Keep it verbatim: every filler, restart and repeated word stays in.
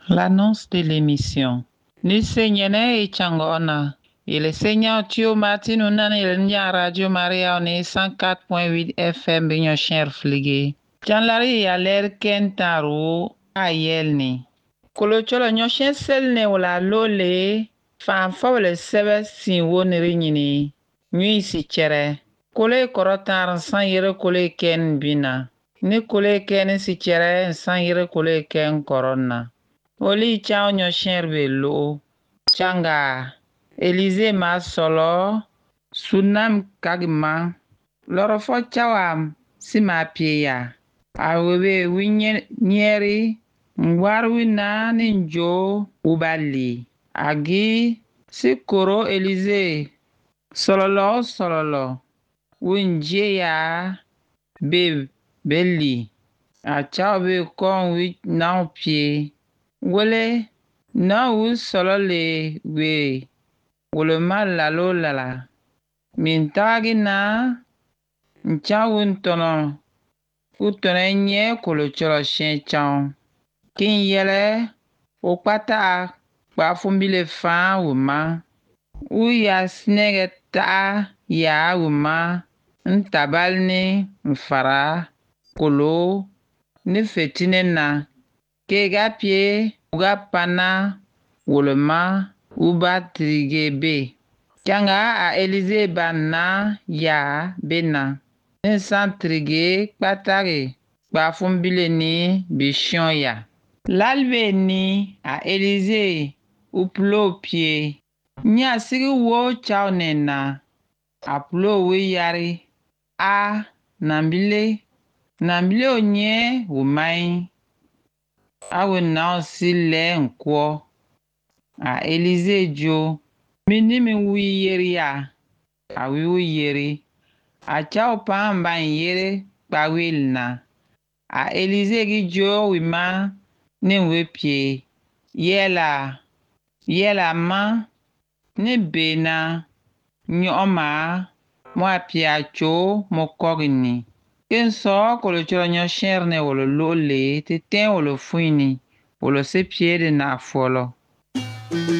L'annonce de l'émission. Ni senyene e changona. Il Seigneur Tio Martin unan il nya Radio Maria on cent quatre point huit F M binyo cher flige. Janlari ya ler kentaro ayel ni. Kolo cholo nyo shen sel ne wala lole fan fawle sebe sin woniri nyini. Nyi si chere. Kole korotar san yere kole ken bina. Ni kole ken si chere san yere kole ken korona. Oli chao nyo sherbe lo. Changa. Elize ma solo. Sunam kagma. Lorofo chawam. Si ma pia. Awewe winye nyeri. Ngwarwi na ninjo. Ubali. Agi. Si koro Elize. Sololo sololo. Winje ya. Be belli. A chao be kon wich na pie. Wole na wu solo le we wole ma lalo lala min tagi na ncha wun tono u tono nye kolo cholo shen chan kin yele o pata pa fumbile fa wu ma u ya snege ta ya wu ma ntabal ni mfara kolo ni fetine na ke ga pie uga pana wolema uba trige be. Kanga a Elize banna ya bena. Ninsan trige patare pa fumbile ni bishon ya. Lalbe ni a Elize uplo pie. Nya sigi wo chao nena. Aplo we yari. A nambile. Nambile onye umai. Awe na si le nkwo. A Elize jo. Minimi wi yeri ya. A wi wi yeri. A chao pa mba yeri pa wil na. A Elize gi jo wima ni we pie. Yela. Yela ma. Ni bena. Nyoma. Mwa pia cho mo kogini. Ken so kolo cholo nyo sherne wolo lole te ten wolo fuini wolo se piede na folo.